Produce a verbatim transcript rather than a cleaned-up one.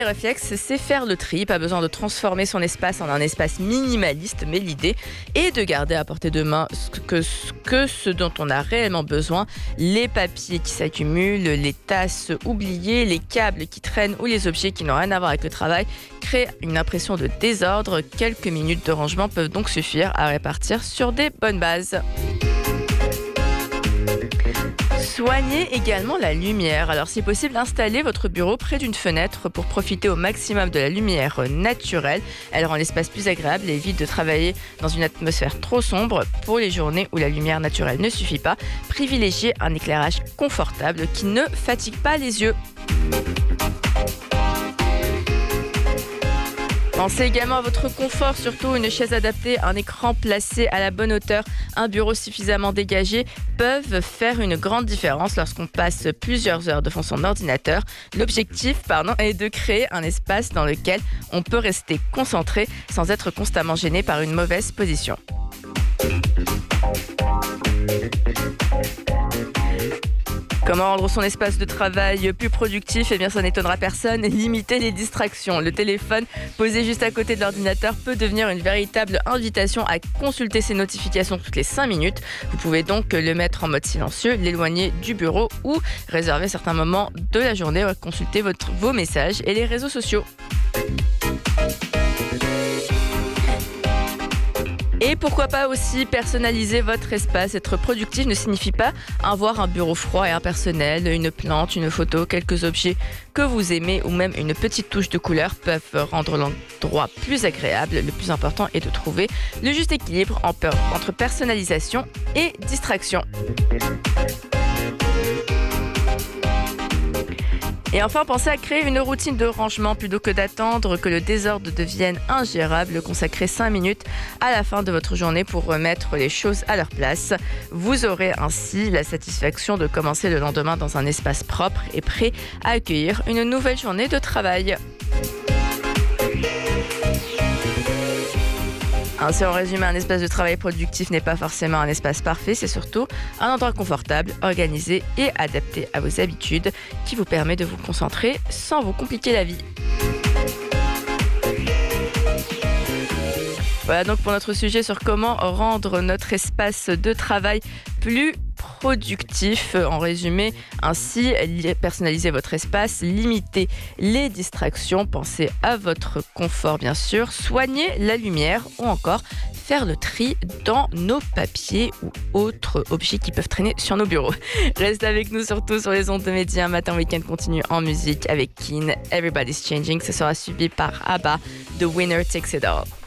Le réflexe, c'est faire le tri, pas besoin de transformer son espace en un espace minimaliste, mais l'idée est de garder à portée de main ce que, ce que ce dont on a réellement besoin, les papiers qui s'accumulent, les tasses oubliées, les câbles qui traînent ou les objets qui n'ont rien à voir avec le travail créent une impression de désordre. Quelques minutes de rangement peuvent donc suffire à répartir sur des bonnes bases. Soignez également la lumière. Alors, si possible, installez votre bureau près d'une fenêtre pour profiter au maximum de la lumière naturelle. Elle rend l'espace plus agréable et évite de travailler dans une atmosphère trop sombre. Pour les journées où la lumière naturelle ne suffit pas, privilégiez un éclairage confortable qui ne fatigue pas les yeux. Pensez également à votre confort, surtout une chaise adaptée, un écran placé à la bonne hauteur, un bureau suffisamment dégagé peuvent faire une grande différence lorsqu'on passe plusieurs heures devant son ordinateur. L'objectif, pardon, est de créer un espace dans lequel on peut rester concentré sans être constamment gêné par une mauvaise position. Comment rendre son espace de travail plus productif ? Eh bien, ça n'étonnera personne. Limiter les distractions. Le téléphone posé juste à côté de l'ordinateur peut devenir une véritable invitation à consulter ses notifications toutes les cinq minutes. Vous pouvez donc le mettre en mode silencieux, l'éloigner du bureau ou réserver certains moments de la journée à consulter votre, vos messages et les réseaux sociaux. Et pourquoi pas aussi personnaliser votre espace. Être productif ne signifie pas avoir un bureau froid et impersonnel. Une plante, une photo, quelques objets que vous aimez ou même une petite touche de couleur peuvent rendre l'endroit plus agréable. Le plus important est de trouver le juste équilibre entre personnalisation et distraction. Et enfin, pensez à créer une routine de rangement plutôt que d'attendre que le désordre devienne ingérable. Consacrez cinq minutes à la fin de votre journée pour remettre les choses à leur place. Vous aurez ainsi la satisfaction de commencer le lendemain dans un espace propre et prêt à accueillir une nouvelle journée de travail. Ainsi, en résumé, un espace de travail productif n'est pas forcément un espace parfait, c'est surtout un endroit confortable, organisé et adapté à vos habitudes qui vous permet de vous concentrer sans vous compliquer la vie. Voilà donc pour notre sujet sur comment rendre notre espace de travail plus productif. En résumé, ainsi, personnalisez votre espace, limitez les distractions, pensez à votre confort bien sûr, soignez la lumière ou encore faire le tri dans nos papiers ou autres objets qui peuvent traîner sur nos bureaux. Reste avec nous surtout sur les ondes de Média. Matin Week-end continue en musique avec Keane, Everybody's Changing. Ce sera suivi par ABBA, The Winner Takes It All.